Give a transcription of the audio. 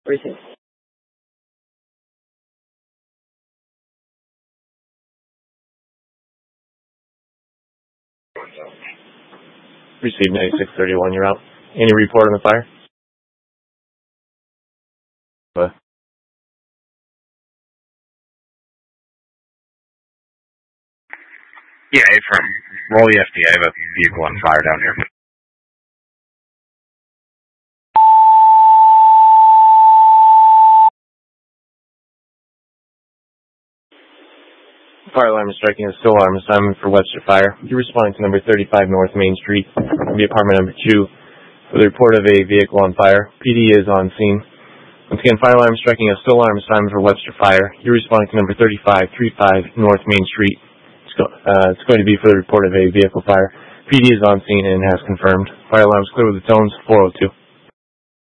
Received. Received 9631, you're out. Any report on the fire? Yeah, from roll EFT. I have a vehicle on fire down here. Fire alarm is striking a still alarm assignment for Webster Fire. You're responding to number 35 North Main Street, the apartment number 2, for the report of a vehicle on fire. PD is on scene. Once again, fire alarm striking a still alarm assignment for Webster Fire. You're responding to number 35 North Main Street. It's going to be for the report of a vehicle fire. PD is on scene and has confirmed. Fire alarm is clear with the tones 402.